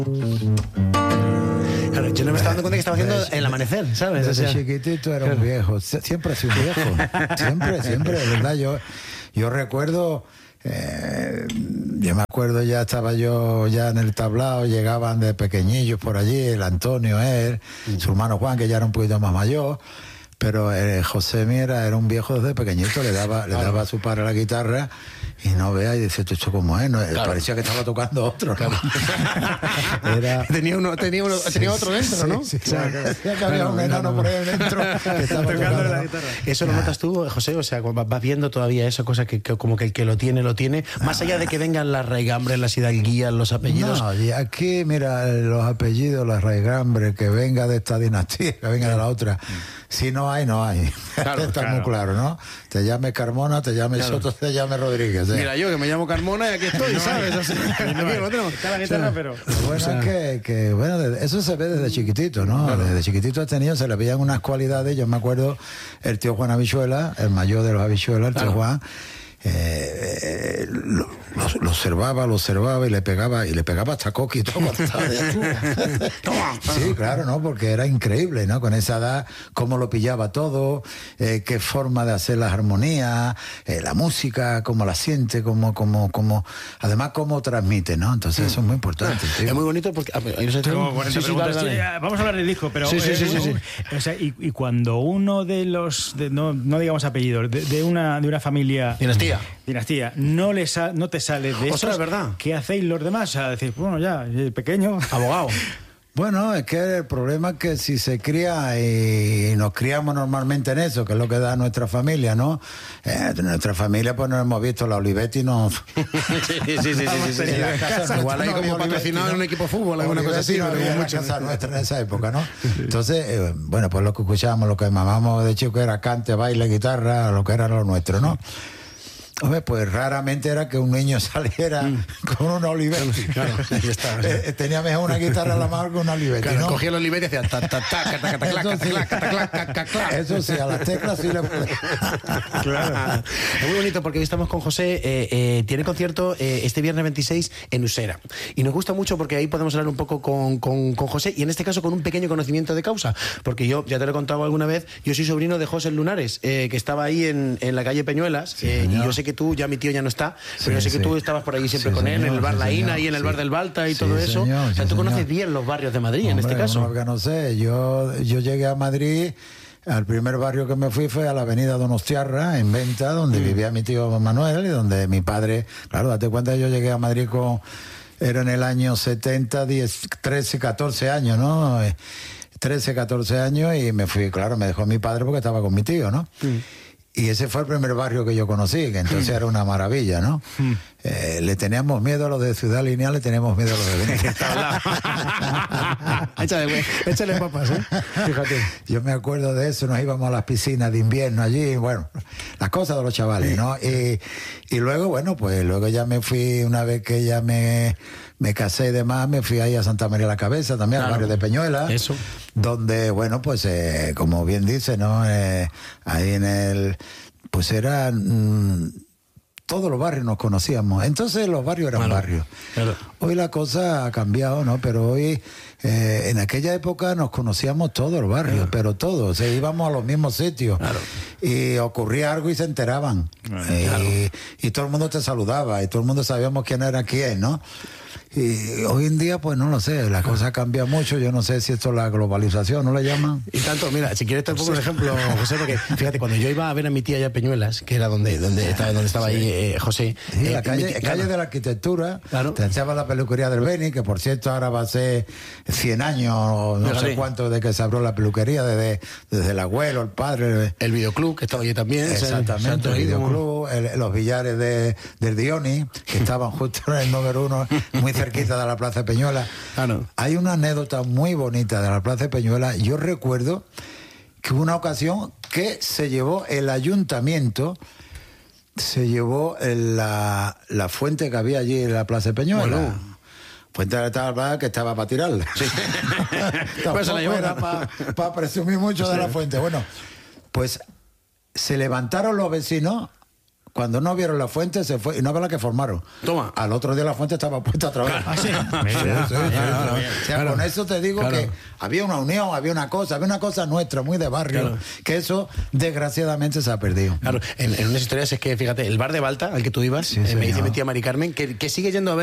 Claro, yo no me estaba dando cuenta que estaba haciendo el amanecer, ¿sabes? Desde chiquitito era un viejo. Siempre he sido un viejo. Siempre, de verdad. Yo recuerdo... yo me acuerdo, ya estaba yo ya en el tablao, llegaban de pequeñillos por allí, el Antonio, él, su hermano Juan, que ya era un poquito más mayor, pero José Miera era un viejo desde pequeñito, le daba a su padre la guitarra y no vea, y decía, ¿esto cómo es? No, parecía que estaba tocando otro, ¿no? Tenía otro dentro, ¿no? Sí, parecía que había un enano por ahí dentro que estaba tocando la guitarra. ¿Eso lo notas tú, José? O sea, vas viendo todavía eso, cosa que como que el que lo tiene, más allá de que vengan las raigambres, las hidalguías, los apellidos. No, y aquí, mira, los apellidos, las raigambres, que venga de esta dinastía, que venga de la otra. Si no hay, no hay. Claro, está muy claro, ¿no? Te llame Carmona, te llame Soto, te llame Rodríguez. Mira, yo que me llamo Carmona y aquí estoy, ¿sabes? Así, aquí no tenemos. Está la guitarra, pero... Bueno, es que eso se ve desde chiquitito, ¿no? Claro. Desde chiquitito has tenido, se le veían unas cualidades. Yo me acuerdo, el tío Juan Habichuela, el mayor de los Habichuelas, el tío Juan, lo observaba y le pegaba hasta coqui y todo cuando estaba de sí, claro, ¿no? Porque era increíble, ¿no? Con esa edad, cómo lo pillaba todo, qué forma de hacer las armonías, la música, cómo la siente, además cómo transmite, ¿no? Entonces eso es muy importante, tío. Es muy bonito porque... vamos a hablar del disco, pero... Sí. O sea, y cuando uno de los... no digamos apellidos, de una familia... Dinastía, no te sale de eso. Es verdad. ¿Qué hacéis los demás? O sea, decís, bueno, ya, pequeño. Abogado. Bueno, es que el problema es que si se cría y nos criamos normalmente en eso, que es lo que da nuestra familia, ¿no? Nuestra familia, pues no hemos visto la Olivetti, no... Sí. Igual hay como patrocinado en un equipo de fútbol, alguna cosa así. No había en casa nuestra en esa época, ¿no? Entonces, bueno, pues lo que escuchábamos, lo que mamábamos de chico era cante, baile, guitarra, lo que era lo nuestro, ¿no? Hombre, pues raramente era que un niño saliera con una Olivetti. Claro, ahí está. Tenía mejor una guitarra a la mano que una Olivetti, claro, ¿no? cogía el Olivetti y hacía eso sí, a las teclas sí le... Claro. Es muy bonito porque hoy estamos con José. Tiene concierto este viernes 26 en Usera. Y nos gusta mucho porque ahí podemos hablar un poco con José, y en este caso con un pequeño conocimiento de causa. Porque yo, ya te lo he contado alguna vez, yo soy sobrino de José Lunares, que estaba ahí en la calle Peñuelas, y yo sé que tú, ya mi tío ya no está, pero yo sé que tú estabas por ahí siempre con él, en el bar La Ina y en el bar del Balta y todo eso. O sea, tú conoces bien los barrios de Madrid, en este caso. No sé, yo llegué a Madrid, al primer barrio que me fui fue a la avenida Donostiarra, en Venta, donde vivía mi tío Manuel y donde mi padre, claro, date cuenta, yo llegué a Madrid era en el año 70, 13, 14 años, ¿no? 13, 14 años, y me fui, claro, me dejó mi padre porque estaba con mi tío, ¿no? Y ese fue el primer barrio que yo conocí, que entonces era una maravilla, ¿no? Le teníamos miedo a los de Ciudad Lineal, le teníamos miedo a los de Benítez. Échale papas, ¿eh? Fíjate. Yo me acuerdo de eso, nos íbamos a las piscinas de invierno allí, bueno, las cosas de los chavales, ¿no? Y luego, bueno, pues luego ya me fui, una vez que ya me casé y demás, me fui ahí a Santa María la Cabeza, también al barrio de Peñuela. Eso. Donde, bueno, pues como bien dice, ¿no? Ahí en el... Pues eran... todos los barrios nos conocíamos. Entonces los barrios eran barrios. Claro. Hoy la cosa ha cambiado, ¿no? Pero hoy, en aquella época nos conocíamos todos los barrios, pero todos. Íbamos a los mismos sitios. Claro. Y ocurría algo y se enteraban. Y todo el mundo te saludaba y todo el mundo sabíamos quién era quién, ¿no? Y hoy en día, pues no lo sé, la cosa cambia mucho. Yo no sé si esto es la globalización, ¿no le llaman? Y tanto, mira, si quieres te pongo un ejemplo, José, porque fíjate, cuando yo iba a ver a mi tía allá Peñuelas, que era donde estaba ahí José. Sí, la calle de la arquitectura, claro. Te echaba la peluquería del Beni, que por cierto ahora va a ser 100 años, no sé cuánto, de que se abrió la peluquería, desde el abuelo, el padre. El videoclub, que estaba allí también. Exactamente, el videoclub, los billares del Dioni, que estaban justo en el número 1, muy cerquita de la Plaza de Peñuela. Hay una anécdota muy bonita de la Plaza de Peñuela. Yo recuerdo que hubo una ocasión que se llevó el ayuntamiento, se llevó la fuente que había allí en la Plaza de Peñuela. Bueno. Fuente de tal que estaba para tirarla. Sí. Pues se la llevó. Era para presumir mucho de la fuente. Bueno, pues se levantaron los vecinos Cuando no vieron la fuente, se fue, y no ve la que formaron. Toma. Al otro día la fuente estaba puesta otra vez. ¿Ah, sí? O sea, con eso te digo que había una unión, había una cosa nuestra, muy de barrio, que eso desgraciadamente se ha perdido. Claro, en unas historias es que, fíjate, el bar de Balta al que tú ibas, me dice mi tía Mari Carmen, que sigue yendo a ver